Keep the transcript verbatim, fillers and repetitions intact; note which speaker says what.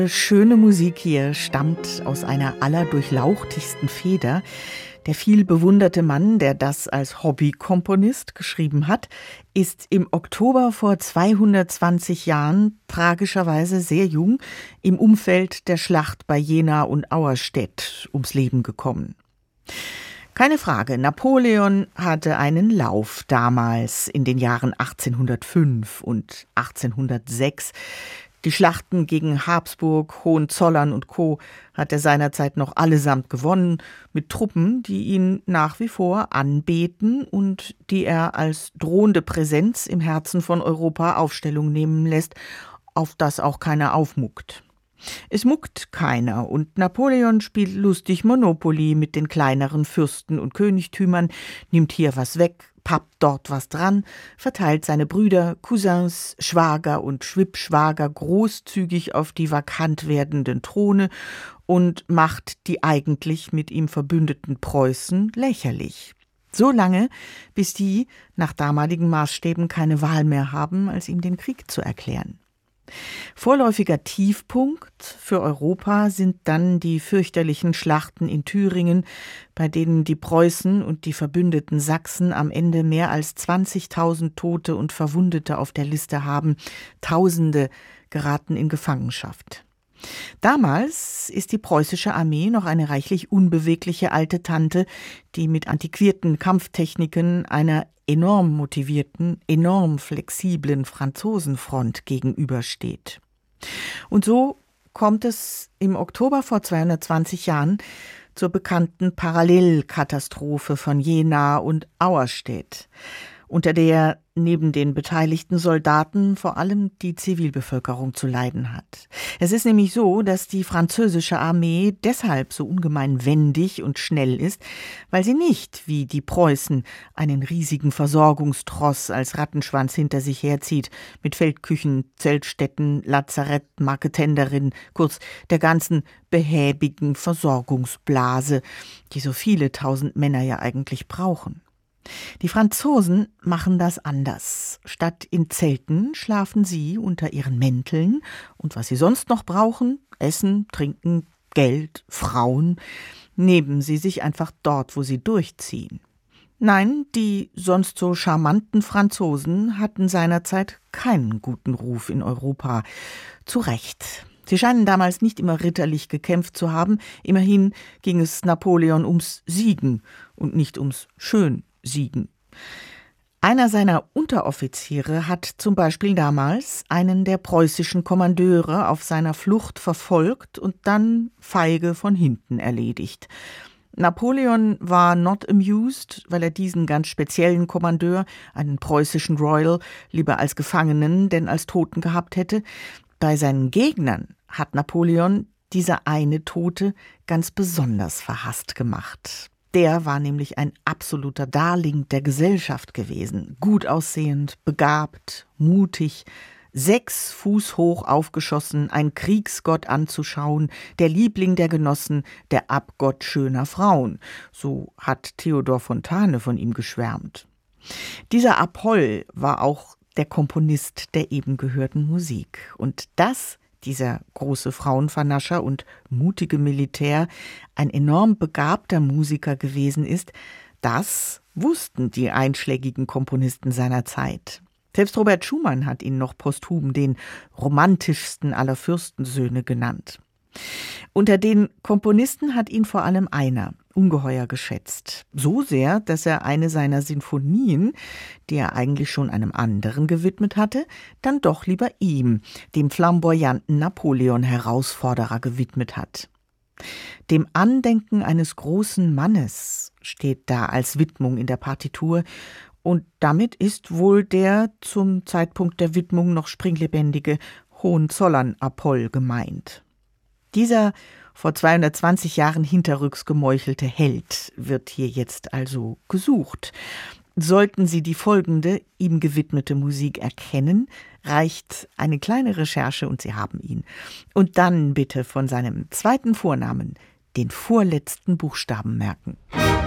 Speaker 1: Schöne Musik hier stammt aus einer allerdurchlauchtigsten Feder. Der viel bewunderte Mann, der das als Hobbykomponist geschrieben hat, ist im Oktober vor zweihundertzwanzig Jahren, tragischerweise sehr jung, im Umfeld der Schlacht bei Jena und Auerstedt ums Leben gekommen. Keine Frage, Napoleon hatte einen Lauf damals in den Jahren achtzehnhundertfünf und achtzehnhundertsechs. Die Schlachten gegen Habsburg, Hohenzollern und Co. hat er seinerzeit noch allesamt gewonnen, mit Truppen, die ihn nach wie vor anbeten und die er als drohende Präsenz im Herzen von Europa Aufstellung nehmen lässt, auf das auch keiner aufmuckt. Es muckt keiner und Napoleon spielt lustig Monopoly mit den kleineren Fürsten und Königtümern, nimmt hier was weg, pappt dort was dran, verteilt seine Brüder, Cousins, Schwager und Schwippschwager großzügig auf die vakant werdenden Throne und macht die eigentlich mit ihm verbündeten Preußen lächerlich. So lange, bis die nach damaligen Maßstäben keine Wahl mehr haben, als ihm den Krieg zu erklären. Vorläufiger Tiefpunkt für Europa sind dann die fürchterlichen Schlachten in Thüringen, bei denen die Preußen und die verbündeten Sachsen am Ende mehr als zwanzigtausend Tote und Verwundete auf der Liste haben. Tausende geraten in Gefangenschaft. Damals ist die preußische Armee noch eine reichlich unbewegliche alte Tante, die mit antiquierten Kampftechniken einer enorm motivierten, enorm flexiblen Franzosenfront gegenübersteht. Und so kommt es im Oktober vor zweihundertzwanzig Jahren zur bekannten Parallelkatastrophe von Jena und Auerstedt, unter der neben den beteiligten Soldaten vor allem die Zivilbevölkerung zu leiden hat. Es ist nämlich so, dass die französische Armee deshalb so ungemein wendig und schnell ist, weil sie nicht, wie die Preußen, einen riesigen Versorgungstross als Rattenschwanz hinter sich herzieht, mit Feldküchen, Zeltstätten, Lazarett, Marketenderin, kurz der ganzen behäbigen Versorgungsblase, die so viele tausend Männer ja eigentlich brauchen. Die Franzosen machen das anders. Statt in Zelten schlafen sie unter ihren Mänteln und was sie sonst noch brauchen, Essen, Trinken, Geld, Frauen, nehmen sie sich einfach dort, wo sie durchziehen. Nein, die sonst so charmanten Franzosen hatten seinerzeit keinen guten Ruf in Europa. Zu Recht. Sie scheinen damals nicht immer ritterlich gekämpft zu haben. Immerhin ging es Napoleon ums Siegen und nicht ums Schön Siegen. Einer seiner Unteroffiziere hat zum Beispiel damals einen der preußischen Kommandeure auf seiner Flucht verfolgt und dann feige von hinten erledigt. Napoleon war not amused, weil er diesen ganz speziellen Kommandeur, einen preußischen Royal, lieber als Gefangenen denn als Toten gehabt hätte. Bei seinen Gegnern hat Napoleon dieser eine Tote ganz besonders verhasst gemacht. Der war nämlich ein absoluter Darling der Gesellschaft gewesen, gut aussehend, begabt, mutig, sechs Fuß hoch aufgeschossen, ein Kriegsgott anzuschauen, der Liebling der Genossen, der Abgott schöner Frauen. So hat Theodor Fontane von ihm geschwärmt. Dieser Apoll war auch der Komponist der eben gehörten Musik. Und das dieser große Frauenvernascher und mutige Militär ein enorm begabter Musiker gewesen ist, das wussten die einschlägigen Komponisten seiner Zeit. Selbst Robert Schumann hat ihn noch posthum den romantischsten aller Fürstensöhne genannt. Unter den Komponisten hat ihn vor allem einer ungeheuer geschätzt. So sehr, dass er eine seiner Sinfonien, die er eigentlich schon einem anderen gewidmet hatte, dann doch lieber ihm, dem flamboyanten Napoleon-Herausforderer, gewidmet hat. Dem Andenken eines großen Mannes steht da als Widmung in der Partitur und damit ist wohl der zum Zeitpunkt der Widmung noch springlebendige Hohenzollern-Apoll gemeint. Dieser vor zweihundertzwanzig Jahren hinterrücks gemeuchelte Held wird hier jetzt also gesucht. Sollten Sie die folgende ihm gewidmete Musik erkennen, reicht eine kleine Recherche und Sie haben ihn. Und dann bitte von seinem zweiten Vornamen den vorletzten Buchstaben merken.